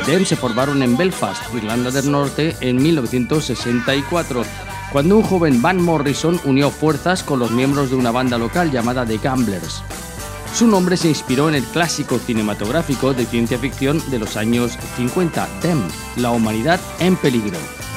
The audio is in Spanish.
Them se formaron en Belfast, Irlanda del Norte, en 1964, cuando un joven Van Morrison unió fuerzas con los miembros de una banda local llamada The Gamblers. Su nombre se inspiró en el clásico cinematográfico de ciencia ficción de los años 50, Them, la humanidad en peligro.